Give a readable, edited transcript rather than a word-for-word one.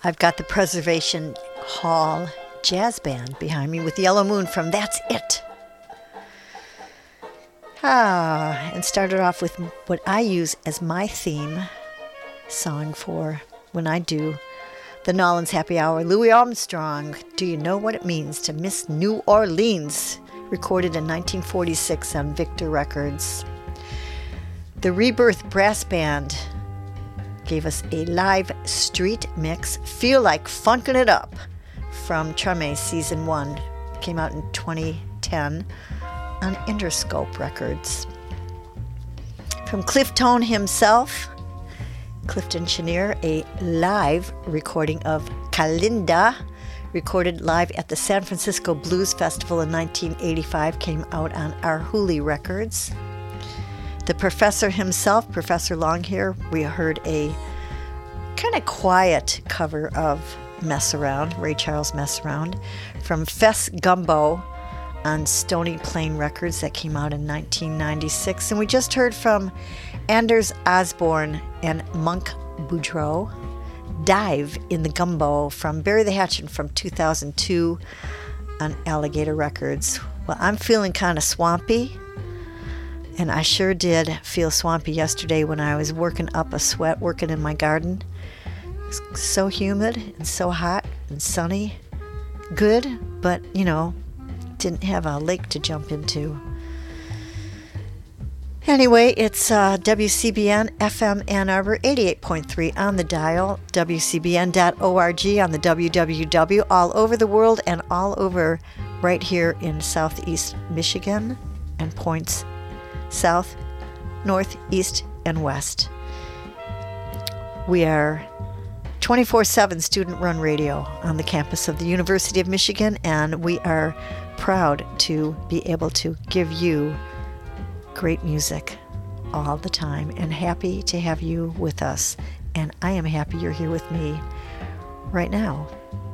I've got the Preservation Hall Jazz Band behind me with Yellow Moon from That's It. And started off with what I use as my theme song for when I do the Nollins Happy Hour. Louis Armstrong, Do You Know What It Means to Miss New Orleans? Recorded in 1946 on Victor Records. The Rebirth Brass Band gave us a live street mix, Feel Like Funkin' It Up, from Treme Season 1. Came out in 2010 on Interscope Records. From Cliff Tone himself, Clifton Chenier, a live recording of Kalinda, recorded live at the San Francisco Blues Festival in 1985, came out on Arhoolie Records. The Professor himself, Professor Longhair, we heard a kind of quiet cover of Mess Around, Ray Charles Mess Around, from Fess Gumbo on Stony Plain Records that came out in 1996. And we just heard from Anders Osborne and Monk Boudreau, Dive in the Gumbo from Bury the Hatchet from 2002 on Alligator Records. Well, I'm feeling kind of swampy, and I sure did feel swampy yesterday when I was working up a sweat, working in my garden. It was so humid and so hot and sunny. Good, but, didn't have a lake to jump into. Anyway, it's WCBN FM Ann Arbor 88.3 on the dial, WCBN.org on the WWW, all over the world and all over right here in southeast Michigan and points south, north, east, and west. We are 24/7 student-run radio on the campus of the University of Michigan, and we are proud to be able to give you great music all the time, and happy to have you with us. And I am happy you're here with me right now.